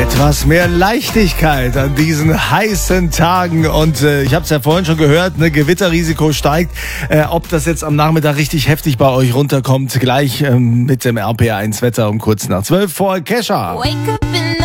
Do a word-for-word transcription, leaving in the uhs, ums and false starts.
Etwas mehr Leichtigkeit an diesen heißen Tagen und äh, ich habe es ja vorhin schon gehört, ne, Gewitterrisiko steigt. Äh, ob das jetzt am Nachmittag richtig heftig bei euch runterkommt, gleich ähm, mit dem R P R eins Wetter um kurz nach zwölf vor Kesha. Wake up in